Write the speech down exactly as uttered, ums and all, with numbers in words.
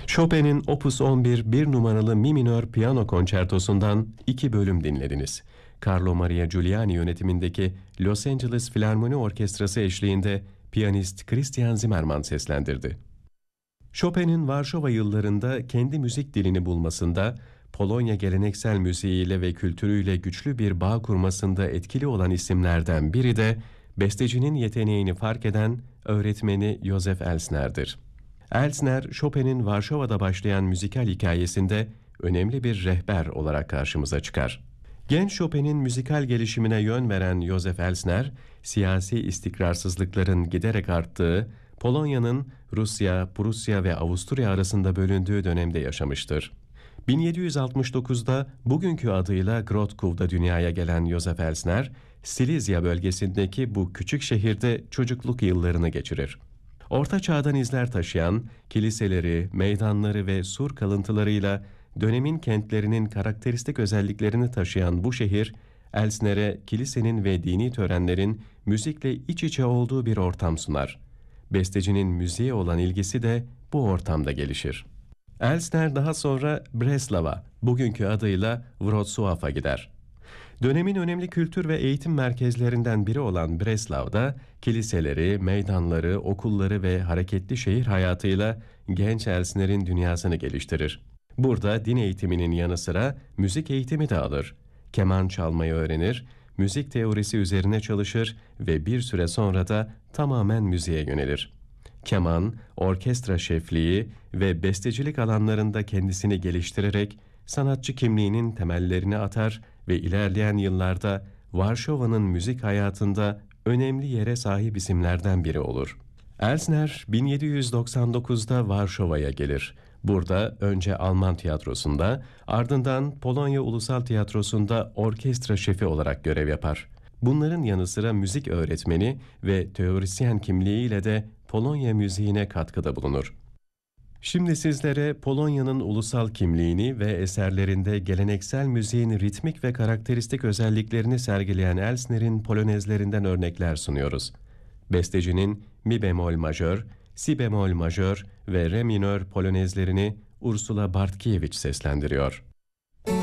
Chopin'in Opus on bir bir numaralı mi minör piyano konçertosundan iki bölüm dinlediniz. Carlo Maria Giuliani yönetimindeki Los Angeles Filarmoni Orkestrası eşliğinde piyanist Christian Zimmermann seslendirdi. Chopin'in Varşova yıllarında kendi müzik dilini bulmasında, Polonya geleneksel müziğiyle ve kültürüyle güçlü bir bağ kurmasında etkili olan isimlerden biri de bestecinin yeteneğini fark eden öğretmeni Józef Elsner'dir. Elsner, Chopin'in Varşova'da başlayan müzikal hikayesinde önemli bir rehber olarak karşımıza çıkar. Genç Chopin'in müzikal gelişimine yön veren Józef Elsner, siyasi istikrarsızlıkların giderek arttığı, Polonya'nın Rusya, Prusya ve Avusturya arasında bölündüğü dönemde yaşamıştır. bin yedi yüz altmış dokuzda bugünkü adıyla Grodków'da dünyaya gelen Józef Elsner, Silizya bölgesindeki bu küçük şehirde çocukluk yıllarını geçirir. Orta Çağ'dan izler taşıyan, kiliseleri, meydanları ve sur kalıntılarıyla dönemin kentlerinin karakteristik özelliklerini taşıyan bu şehir, Elsner'e kilisenin ve dini törenlerin müzikle iç içe olduğu bir ortam sunar. Bestecinin müziğe olan ilgisi de bu ortamda gelişir. Elsner daha sonra Breslav'a, bugünkü adıyla Wrocław'a gider. Dönemin önemli kültür ve eğitim merkezlerinden biri olan Breslav'da kiliseleri, meydanları, okulları ve hareketli şehir hayatıyla genç Elsner'in dünyasını geliştirir. Burada din eğitiminin yanı sıra müzik eğitimi de alır. Keman çalmayı öğrenir, müzik teorisi üzerine çalışır ve bir süre sonra da tamamen müziğe yönelir. Keman, orkestra şefliği ve bestecilik alanlarında kendisini geliştirerek sanatçı kimliğinin temellerini atar ve ilerleyen yıllarda Varşova'nın müzik hayatında önemli yere sahip isimlerden biri olur. Elsner bin yedi yüz doksan dokuzda Varşova'ya gelir. Burada önce Alman tiyatrosunda, ardından Polonya Ulusal Tiyatrosu'nda orkestra şefi olarak görev yapar. Bunların yanı sıra müzik öğretmeni ve teorisyen kimliğiyle de Polonya müziğine katkıda bulunur. Şimdi sizlere Polonya'nın ulusal kimliğini ve eserlerinde geleneksel müziğin ritmik ve karakteristik özelliklerini sergileyen Elsner'in polonezlerinden örnekler sunuyoruz. Bestecinin mi bemol majör, si bemol majör ve re minör polonezlerini Ursula Bartkiewicz seslendiriyor.